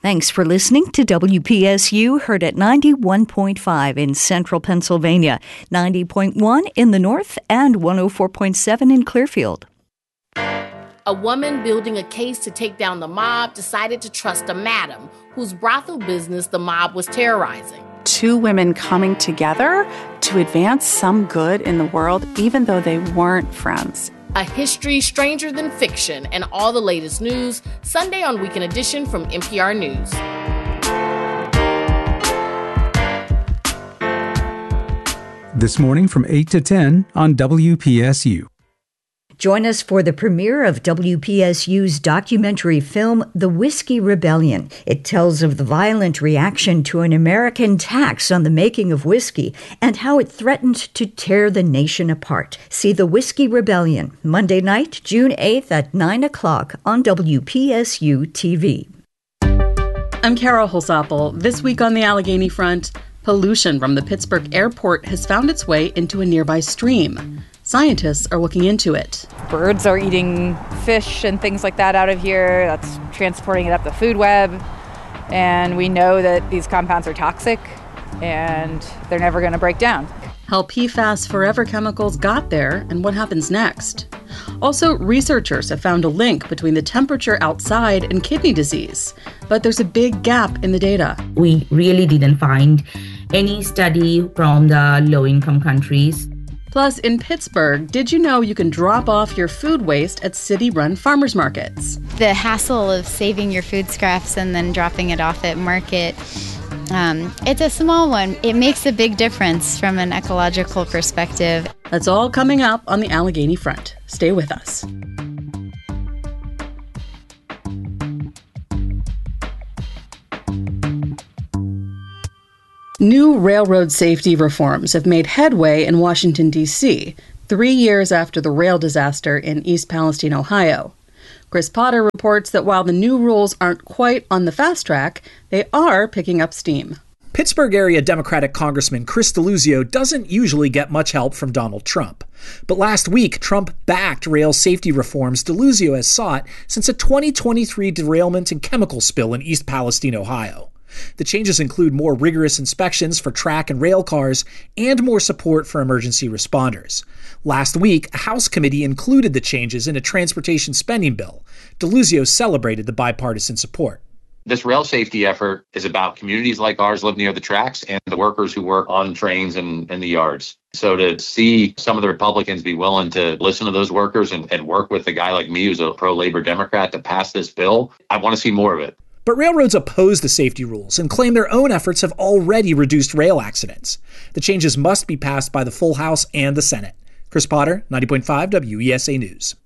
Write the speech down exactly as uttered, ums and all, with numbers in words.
Thanks for listening to W P S U, heard at ninety-one point five in central Pennsylvania, ninety point one in the north, and one oh four point seven in Clearfield. A woman building a case to take down the mob decided to trust a madam whose brothel business the mob was terrorizing. Two women coming together to advance some good in the world, even though they weren't friends. A history stranger than fiction, and all the latest news, Sunday on Weekend Edition from N P R News. This morning from eight to ten on W P S U. Join us for the premiere of W P S U's documentary film, The Whiskey Rebellion. It tells of the violent reaction to an American tax on the making of whiskey and how it threatened to tear the nation apart. See The Whiskey Rebellion, Monday night, June eighth at nine o'clock on W P S U T V. I'm Carol Holsapple. This week on the Allegheny Front, pollution from the Pittsburgh airport has found its way into a nearby stream. Scientists are looking into it. Birds are eating fish and things like that out of here. That's transporting it up the food web. And we know that these compounds are toxic and they're never going to break down. How P FAS forever chemicals got there and what happens next. Also, researchers have found a link between the temperature outside and kidney disease. But there's a big gap in the data. We really didn't find any study from the low-income countries. Plus, in Pittsburgh, did you know you can drop off your food waste at city-run farmers markets? The hassle of saving your food scraps and then dropping it off at market, um, it's a small one. It makes a big difference from an ecological perspective. That's all coming up on the Allegheny Front. Stay with us. New railroad safety reforms have made headway in Washington, D C, three years after the rail disaster in East Palestine, Ohio. Chris Potter reports that while the new rules aren't quite on the fast track, they are picking up steam. Pittsburgh area Democratic Congressman Chris Deluzio doesn't usually get much help from Donald Trump. But last week, Trump backed rail safety reforms Deluzio has sought since a twenty twenty-three derailment and chemical spill in East Palestine, Ohio. The changes include more rigorous inspections for track and rail cars and more support for emergency responders. Last week, a House committee included the changes in a transportation spending bill. Deluzio celebrated the bipartisan support. This rail safety effort is about communities like ours live near the tracks and the workers who work on trains and in the yards. So to see some of the Republicans be willing to listen to those workers and, and work with a guy like me who's a pro-labor Democrat to pass this bill, I want to see more of it. But railroads oppose the safety rules and claim their own efforts have already reduced rail accidents. The changes must be passed by the full House and the Senate. Chris Potter, ninety point five W E S A News.